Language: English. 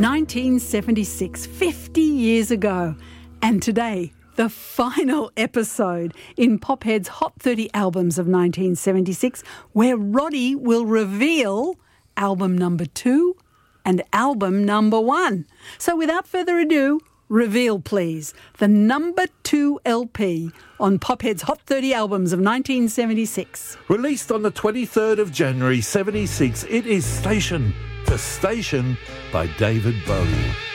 1976, 50 years ago. And today, the final episode in Pophead's Hot 30 Albums of 1976, where Roddy will reveal album number 2 and album number 1. So without further ado, reveal please the number 2 LP on Pophead's Hot 30 Albums of 1976. Released on the 23rd of January 76, it is Station to Station by David Bowie.